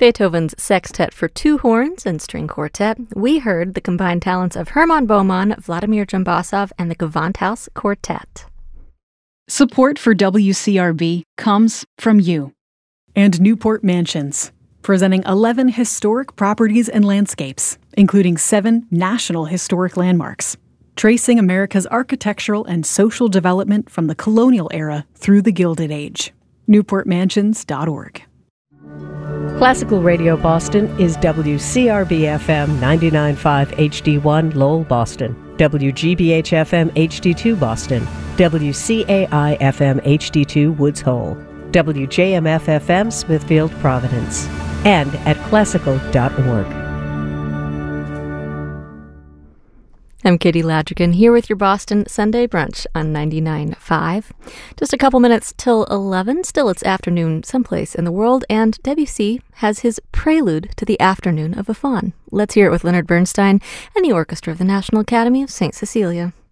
Beethoven's Sextet for Two Horns and String Quartet, we heard the combined talents of Hermann Baumann, Vladimir Jambasov, and the Gewandhaus Quartet. Support for WCRB comes from you and Newport Mansions, presenting 11 historic properties and landscapes, including 7 national historic landmarks, tracing America's architectural and social development from the colonial era through the Gilded Age. NewportMansions.org. Classical Radio Boston is WCRB-FM 99.5 HD1 Lowell, Boston, WGBH-FM HD2 Boston, WCAI-FM HD2 Woods Hole, WJMF-FM Smithfield, Providence, and at classical.org. I'm Katie Ladrigan here with your Boston Sunday Brunch on 99.5. Just a couple minutes till 11. Still, it's afternoon someplace in the world, and Debussy has his Prelude to the Afternoon of a Faun. Let's hear it with Leonard Bernstein and the Orchestra of the National Academy of St. Cecilia.